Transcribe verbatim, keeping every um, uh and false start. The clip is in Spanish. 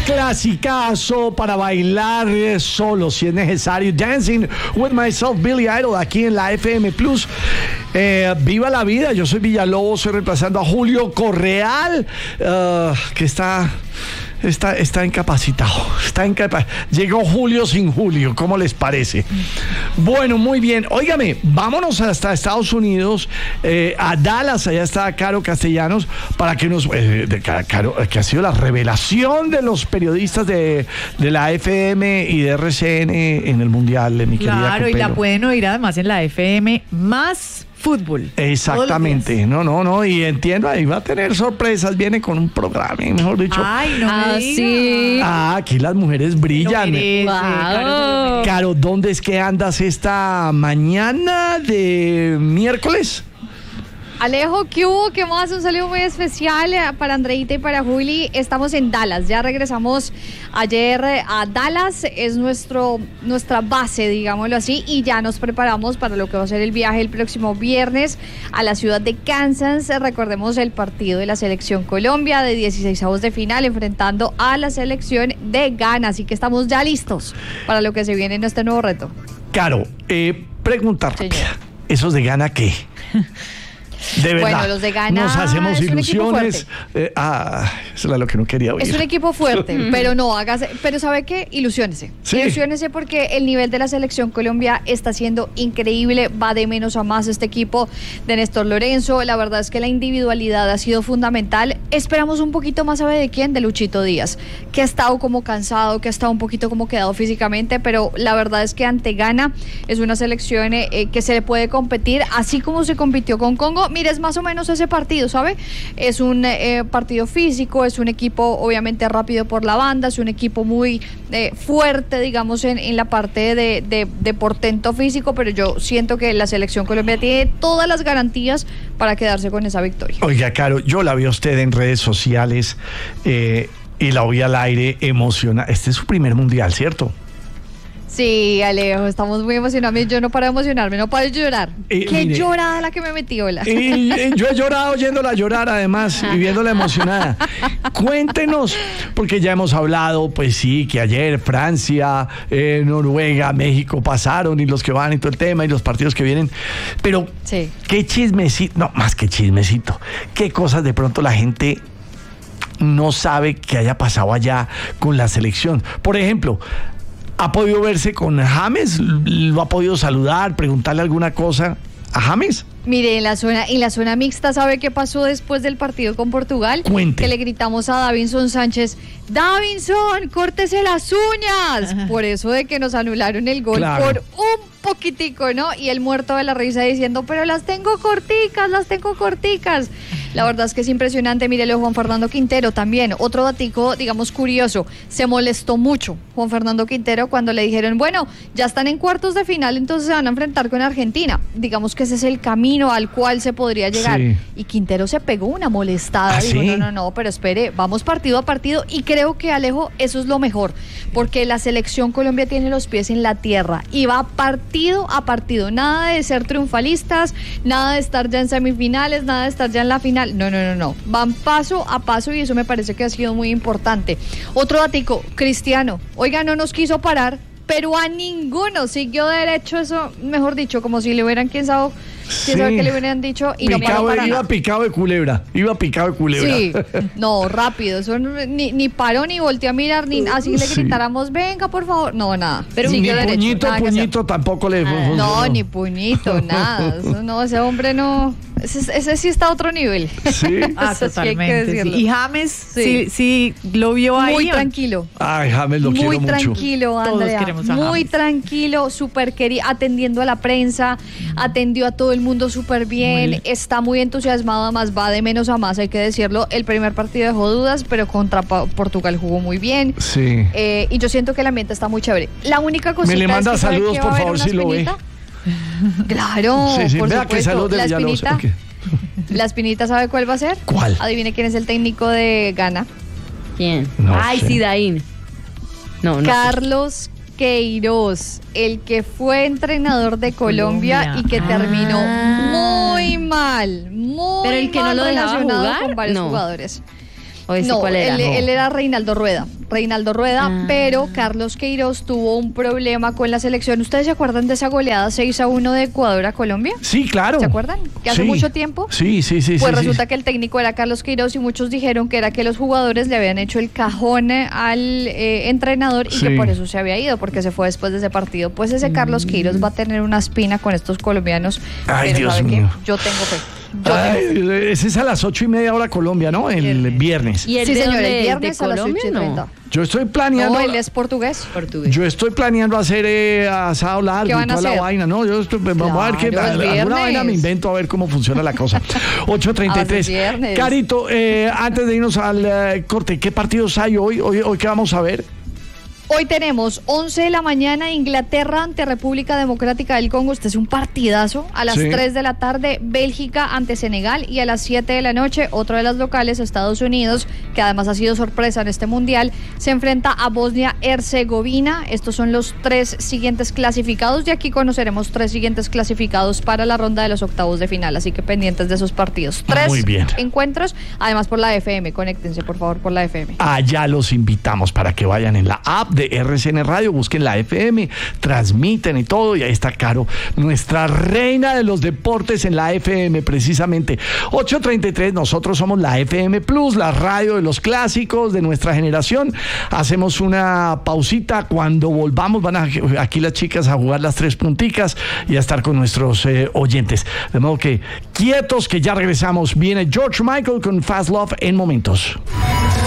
clasicazo para bailar solo si es necesario. Dancing with Myself, Billy Idol, aquí en la F M Plus. Eh, viva la vida, yo soy Villalobos, estoy reemplazando a Julio Correal, uh, que está... Está, está incapacitado, está incapacitado. Llegó Julio sin Julio, ¿cómo les parece? Bueno, muy bien. Óigame, vámonos hasta Estados Unidos, eh, a Dallas, allá está Caro Castellanos, para que nos... Eh, de, Caro, que ha sido la revelación de los periodistas de, de la F M y de R C N en el Mundial, mi querida Claro, Copelo. Y la pueden oír además en la F M más fútbol. Exactamente, no, no, no, y entiendo, ahí va a tener sorpresas, viene con un programa, mejor dicho. Ay, no ah, me digas. sí. Ah, aquí las mujeres brillan. Lo merece, Wow. Caro, Caro, ¿dónde es que andas esta mañana de miércoles? Alejo, ¿qué hubo? ¿Qué más? Un saludo muy especial para Andreita y para Juli. Estamos en Dallas, ya regresamos ayer a Dallas, es nuestro, nuestra base, digámoslo así, y ya nos preparamos para lo que va a ser el viaje el próximo viernes a la ciudad de Kansas. Recordemos el partido de la Selección Colombia de dieciseisavos de final enfrentando a la Selección de Ghana, así que estamos ya listos para lo que se viene en este nuevo reto. Caro, eh, pregunta rápida, Señor. ¿esos de Ghana qué? De verdad, Bueno, los de Ghana nos hacemos es un equipo ilusiones. Eh, ah, eso era lo que no quería oír. Es un equipo fuerte, pero no, hágase, pero ¿sabe qué? Ilusiónese. Sí. Ilusiónese porque el nivel de la Selección Colombia está siendo increíble, va de menos a más este equipo de Néstor Lorenzo. La verdad es que la individualidad ha sido fundamental. Esperamos un poquito más, ¿sabe de quién? De Luchito Díaz, que ha estado como cansado, que ha estado un poquito como quedado físicamente, pero la verdad es que ante Ghana es una selección eh, que se le puede competir, así como se compitió con Congo. Mire, es más o menos ese partido, ¿sabe? Es un eh, partido físico, es un equipo obviamente rápido por la banda, es un equipo muy eh, fuerte, digamos, en, en la parte de, de, de portento físico, pero yo siento que la Selección Colombia tiene todas las garantías para quedarse con esa victoria. Oiga, Caro, yo la vi a usted en redes sociales eh, y la oí al aire emocionada. Este es su primer mundial, ¿cierto? Sí, Alejo, estamos muy emocionados. Yo no paro de emocionarme, no paro de llorar. Eh, Qué mire, llorada la que me metí, hola. Y, y yo he llorado oyéndola llorar además y viéndola emocionada. Cuéntenos, porque ya hemos hablado, pues sí, que ayer Francia, eh, Noruega, México pasaron y los que van y todo el tema y los partidos que vienen. Pero, Sí. qué chismecito, no, más que chismecito, qué cosas de pronto la gente no sabe que haya pasado allá con la selección. Por ejemplo, ¿ha podido verse con James? ¿Lo ha podido saludar, preguntarle alguna cosa a James? Mire, en la zona, en la zona mixta, ¿sabe qué pasó después del partido con Portugal? Cuente. Que le gritamos a Davinson Sánchez, Davinson, córtese las uñas. Por eso de que nos anularon el gol Claro. por un poquitico, ¿no? Y el muerto de la risa diciendo, pero las tengo corticas, las tengo corticas. La verdad es que es impresionante. Mírelo, Juan Fernando Quintero también. Otro datico, digamos, curioso. Se molestó mucho Juan Fernando Quintero cuando le dijeron, bueno, ya están en cuartos de final, entonces se van a enfrentar con Argentina. Digamos que ese es el camino al cual se podría llegar. Sí. Y Quintero se pegó una molestada. ¿Ah, Dijo, sí? no, no, no, pero espere, vamos partido a partido. Y creo que, Alejo, eso es lo mejor. Porque la selección Colombia tiene los pies en la tierra y va partido a partido. Nada de ser triunfalistas, nada de estar ya en semifinales, nada de estar ya en la final. No, no, no, no. Van paso a paso y eso me parece que ha sido muy importante. Otro datico, Cristiano. Oiga, no nos quiso parar, pero a ninguno siguió derecho, eso, mejor dicho, como si le hubieran, quién sabe, quién sabe Sí. qué le hubieran dicho y no paró Picado, para iba nada. picado de culebra, iba picado de culebra. Sí, no, rápido, eso no- ni, ni paró, ni volteó a mirar, ni así le Sí. gritáramos, venga, por favor, no, nada. Pero Ni Siguió derecho, puñito, nada que hacer. puñito tampoco le funcionó. No, ni puñito, nada, eso no, ese hombre no, ese, ese sí está a otro nivel. Sí. Ah, Eso sí hay que totalmente. sí. decirlo. Y James, sí, Sí. sí, lo vio ahí. Muy ¿o? tranquilo. Ay, James, lo quiero Muy mucho. tranquilo, Todos Andrea. queremos a Muy James. tranquilo, súper querido, atendiendo a la prensa, atendió a todo el mundo súper bien, Muy- está muy entusiasmado, además va de menos a más, hay que decirlo. El primer partido dejó dudas, pero contra Pa- Portugal jugó muy bien. Sí. Eh, y yo siento que el ambiente está muy chévere. La única cosita Me le es manda que ¿sabe saludos, que por va a haber favor, una si lo ve. espinita? Claro, Sí, sí, por vea que supuesto. salud de La Villalobos. espinita, Ok. la espinita, ¿sabe cuál va a ser? ¿Cuál? Adivine quién es el técnico de Ghana. ¿Quién? No Ay, sé. sí, Daín. No, no. Carlos Queiroz, el que fue entrenador de Colombia, Colombia. y que terminó Ah. muy mal, muy Pero el que no mal lo dejaba relacionado jugar, con varios no. jugadores. ¿O ese No, cuál era? él, él era Reinaldo Rueda. Reinaldo Rueda, Ah. pero Carlos Queiroz tuvo un problema con la selección. ¿Ustedes se acuerdan de esa goleada seis a uno de Ecuador a Colombia? Sí, claro. ¿Se acuerdan? Que hace Sí. mucho tiempo. Sí, sí, sí. Pues sí, resulta sí. que el técnico era Carlos Queiroz y muchos dijeron que era que los jugadores le habían hecho el cajón eh, al eh, entrenador y Sí. que por eso se había ido, porque se fue después de ese partido. Pues ese Carlos Queiroz va a tener una espina con estos colombianos. Ay, pero Dios ¿sabe qué? mío. Yo tengo fe. Yo tengo fe. Ay, ese es a las ocho y media hora Colombia, ¿no? El viernes. ¿Y el Sí, de señor, dónde el es? viernes ¿De a las Colombia? ocho y treinta. No. Yo estoy planeando. No, él es portugués. Portugués. Yo estoy planeando hacer eh, asado largo ¿Qué y van a toda la hacer? vaina, ¿no? Yo estoy, vamos a ver qué Claro, es alguna viernes. vaina me invento a ver cómo funciona la cosa. ocho treinta y tres. Ah, es viernes. Carito, eh, antes de irnos al eh, corte, ¿qué partidos hay hoy? Hoy, hoy qué vamos a ver. Hoy tenemos once de la mañana Inglaterra ante República Democrática del Congo. Este es un partidazo. A las Sí. tres de la tarde Bélgica ante Senegal y a las siete de la noche otro de las locales, Estados Unidos, que además ha sido sorpresa en este mundial, se enfrenta a Bosnia-Herzegovina. Estos son los tres siguientes clasificados y aquí conoceremos tres siguientes clasificados para la ronda de los octavos de final. Así que pendientes de esos partidos. Tres Muy bien. encuentros, además por la F M. Conéctense por favor por la F M. Allá los invitamos para que vayan en la app de R C N Radio, busquen la F M, transmiten y todo, y ahí está Caro, nuestra reina de los deportes en la F M, precisamente. ocho treinta y tres, nosotros somos la F M Plus, la radio de los clásicos de nuestra generación. Hacemos una pausita, cuando volvamos van a, aquí las chicas a jugar las tres punticas y a estar con nuestros eh, oyentes. De modo que quietos, que ya regresamos. Viene George Michael con Fast Love en momentos.